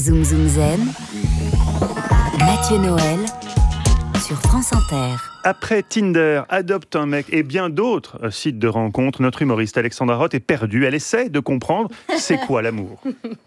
Zoom Zoom Zen, Mathieu Noël sur France Inter. Après Tinder, Adopte un mec et bien d'autres sites de rencontres, notre humoriste Alexandra Roth est perdue. Elle essaie de comprendre c'est quoi l'amour.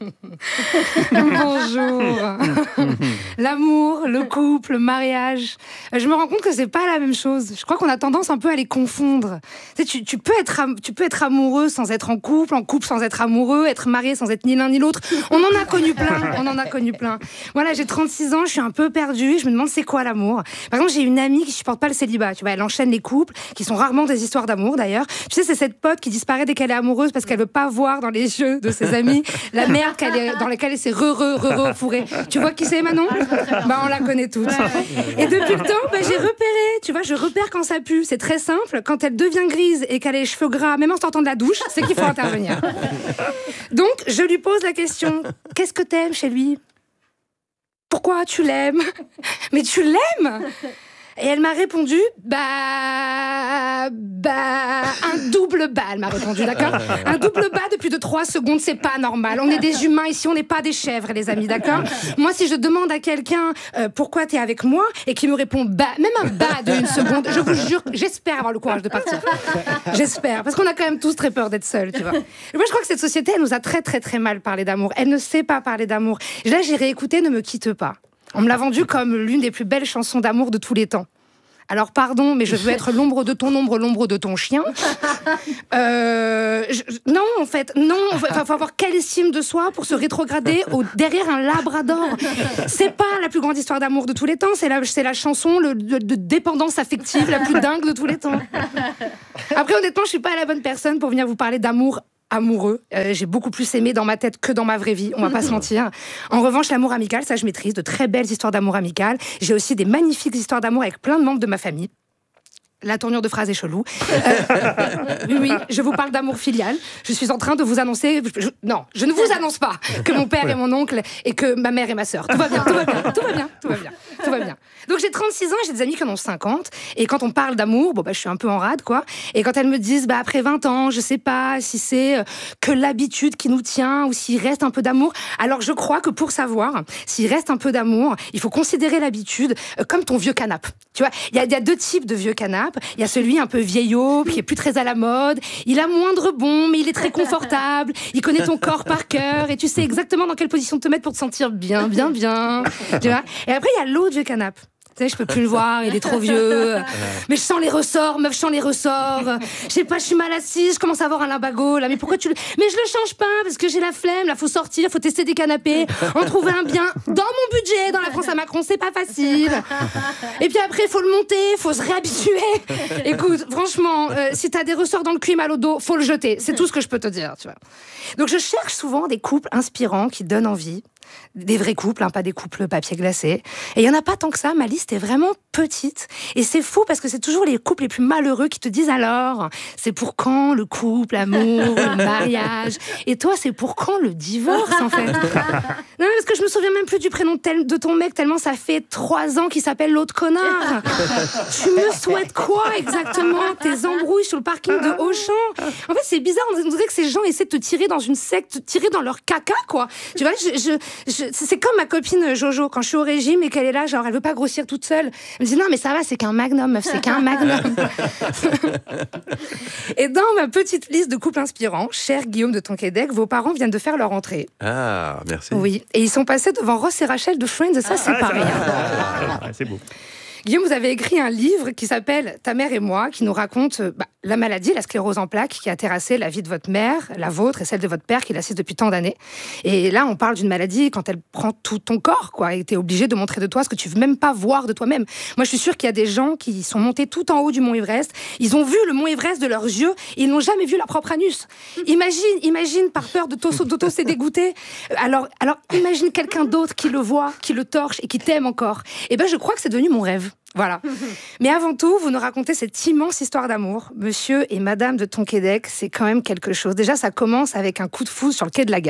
Bonjour. L'amour, le couple, le mariage. Je me rends compte que c'est pas la même chose. Je crois qu'on a tendance un peu à les confondre. Tu peux être amoureux sans être en couple sans être amoureux, être marié sans être ni l'un ni l'autre. On en a connu plein. Voilà, j'ai 36 ans, je suis un peu perdue. Je me demande c'est quoi l'amour. Par exemple, j'ai une amie qui supporte pas le célibat. Tu vois, elle enchaîne les couples, qui sont rarement des histoires d'amour d'ailleurs. Tu sais, c'est cette pote qui disparaît dès qu'elle est amoureuse parce qu'elle veut pas voir dans les yeux de ses amis la merde dans laquelle elle s'est fourrée. Tu vois qui c'est, Manon ? On la connaît toutes. Et depuis le temps, j'ai repéré. Tu vois, je repère quand ça pue. C'est très simple. Quand elle devient grise et qu'elle a les cheveux gras, même en sortant de la douche, c'est qu'il faut intervenir. Donc, je lui pose la question. Qu'est-ce que t'aimes chez lui ? Pourquoi tu l'aimes ? Mais tu l'aimes ? Et elle m'a répondu, un double bas, elle m'a répondu, d'accord ? Un double bas de plus de 3 secondes, c'est pas normal. On est des humains ici, on n'est pas des chèvres, les amis, d'accord ? Moi, si je demande à quelqu'un pourquoi t'es avec moi et qu'il me répond même un bas de 1 seconde, je vous jure, j'espère avoir le courage de partir. J'espère, parce qu'on a quand même tous très peur d'être seuls, tu vois. Et moi, je crois que cette société, elle nous a très, très, très mal parlé d'amour. Elle ne sait pas parler d'amour. Et là, j'ai réécouté Ne me quitte pas. On me l'a vendu comme l'une des plus belles chansons d'amour de tous les temps. Alors pardon, mais je veux être l'ombre de ton ombre, l'ombre de ton chien. Non, en fait, non. Faut avoir quelle estime de soi pour se rétrograder derrière un labrador. C'est pas la plus grande histoire d'amour de tous les temps. C'est la chanson de dépendance affective la plus dingue de tous les temps. Après, honnêtement, je suis pas la bonne personne pour venir vous parler d'amour amoureux. J'ai beaucoup plus aimé dans ma tête que dans ma vraie vie, on va pas se mentir. En revanche, l'amour amical, ça je maîtrise, de très belles histoires d'amour amical. J'ai aussi des magnifiques histoires d'amour avec plein de membres de ma famille. La tournure de phrase est chelou. Oui, je vous parle d'amour filial. Je suis en train de vous annoncer... Non, je ne vous annonce pas que mon père est mon oncle et que ma mère est ma sœur. Tout va bien. Donc j'ai 36 ans et j'ai des amis qui en ont 50. Et quand on parle d'amour, je suis un peu en rade, quoi. Et quand elles me disent, après 20 ans, je sais pas si c'est que l'habitude qui nous tient ou s'il reste un peu d'amour. Alors je crois que pour savoir s'il reste un peu d'amour, il faut considérer l'habitude comme ton vieux canapé. Tu vois, il y a 2 types de vieux canapes. Il y a celui un peu vieillot, qui est plus très à la mode. Il a moins de rebond, mais il est très confortable. Il connaît ton corps par cœur et tu sais exactement dans quelle position te mettre pour te sentir bien. Tu vois ? Et après, il y a l'autre vieux canapé. Tu sais, je peux plus le voir, il est trop vieux. Mais je sens les ressorts, meuf, Je sais pas, je suis mal assise, je commence à avoir un lumbago, là. Mais pourquoi tu le... Mais je le change pas, parce que j'ai la flemme, là, faut sortir, faut tester des canapés, en trouver un bien. Dans mon budget, dans la France à Macron, c'est pas facile. Et puis après, faut le monter, faut se réhabituer. Écoute, franchement, si t'as des ressorts dans le cul, mal au dos, faut le jeter. C'est tout ce que je peux te dire, tu vois. Donc je cherche souvent des couples inspirants qui donnent envie. Des vrais couples, pas des couples papier glacé. Et il y en a pas tant que ça, ma liste est vraiment petite. Et c'est fou parce que c'est toujours les couples les plus malheureux qui te disent alors, c'est pour quand le couple, l'amour, le mariage. Et toi, c'est pour quand le divorce, en fait. Non, parce que je me souviens même plus du prénom de ton mec, tellement ça fait 3 ans qu'il s'appelle l'autre connard. Tu me souhaites quoi exactement ? Tes embrouilles sur le parking de Auchan. En fait, c'est bizarre, on dirait que ces gens essaient de te tirer dans une secte, te tirer dans leur caca, quoi. Tu vois, c'est comme ma copine Jojo, quand je suis au régime et qu'elle est là, genre elle veut pas grossir toute seule. Elle me dit non mais ça va, c'est qu'un magnum, meuf, c'est qu'un magnum. Et dans ma petite liste de couples inspirants, cher Guillaume de Tonquédec, vos parents viennent de faire leur entrée. Ah, merci. Oui, et ils sont passés devant Ross et Rachel de Friends, et ça c'est pas rien. C'est beau. Guillaume, vous avez écrit un livre qui s'appelle Ta mère et moi, qui nous raconte la maladie, la sclérose en plaques, qui a terrassé la vie de votre mère, la vôtre et celle de votre père, qui l'assiste depuis tant d'années. Et là, on parle d'une maladie quand elle prend tout ton corps, quoi, et t'es obligé de montrer de toi ce que tu veux même pas voir de toi-même. Moi, je suis sûre qu'il y a des gens qui sont montés tout en haut du mont Everest, ils ont vu le mont Everest de leurs yeux, et ils n'ont jamais vu leur propre anus. Imagine, par peur d'auto s'est dégoûté. Alors, imagine quelqu'un d'autre qui le voit, qui le torche et qui t'aime encore. Et je crois que c'est devenu mon rêve. Voilà. Mais avant tout, vous nous racontez cette immense histoire d'amour. Monsieur et madame de Tonquédec, c'est quand même quelque chose. Déjà, ça commence avec un coup de foudre sur le quai de la gare.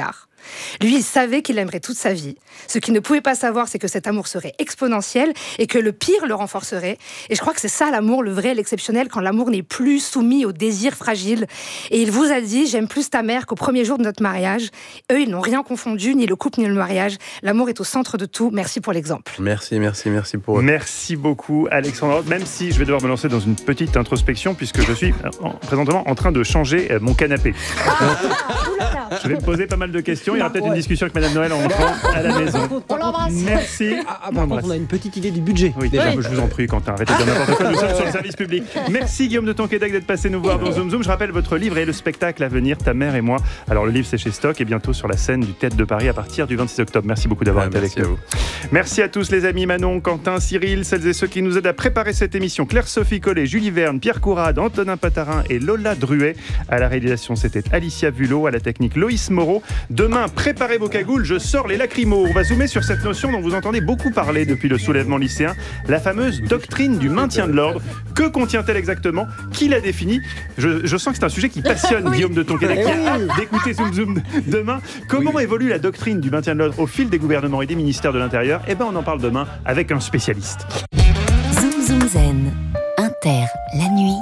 Lui, il savait qu'il l'aimerait toute sa vie. Ce qu'il ne pouvait pas savoir, c'est que cet amour serait exponentiel et que le pire le renforcerait. Et je crois que c'est ça l'amour, le vrai, l'exceptionnel, quand l'amour n'est plus soumis aux désirs fragiles. Et il vous a dit, j'aime plus ta mère qu'au premier jour de notre mariage. Eux, ils n'ont rien confondu, ni le couple, ni le mariage. L'amour est au centre de tout. Merci pour l'exemple. Merci pour... Merci beaucoup, Alexandra Roth. Même si je vais devoir me lancer dans une petite introspection, puisque je suis présentement en train de changer mon canapé. Je vais me poser pas mal de questions. Il y aura peut-être une discussion avec Madame Noël en rentrant à la maison. On l'embrasse. Merci. Par contre, on a une petite idée du budget. Oui, déjà, je vous en prie, Quentin, arrêtez de dire n'importe quoi. Nous sommes sur le service public. Merci, Guillaume de Tonquédec, d'être passé nous voir dans Zoom Zoom. Je rappelle votre livre et le spectacle à venir, Ta mère et moi. Alors, le livre, c'est chez Stock et bientôt sur la scène du Théâtre de Paris à partir du 26 octobre. Merci beaucoup d'avoir été avec nous. Merci à tous, les amis, Manon, Quentin, Cyril, celles et ceux qui nous aident à préparer cette émission. Claire-Sophie Collet, Julie Verne, Pierre Courade, Antonin Patarin et Lola Druet. À la réalisation, c'était Alicia Vulot. À la technique, Loïs Moreau. Demain, préparez vos cagoules, je sors les lacrymos. On va zoomer sur cette notion dont vous entendez beaucoup parler depuis le soulèvement lycéen, la fameuse doctrine du maintien de l'ordre. Que contient-elle exactement? Qui l'a définie? Je sens que c'est un sujet qui passionne Guillaume de Tonquédec d'écouter Zoom Zoom demain. Comment évolue la doctrine du maintien de l'ordre au fil des gouvernements et des ministères de l'Intérieur? Eh ben, on en parle demain avec un spécialiste. Zoom Zoom Zen, Inter, la nuit.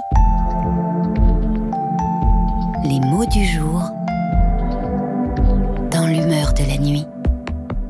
Les mots du jour dans l'humeur de la nuit.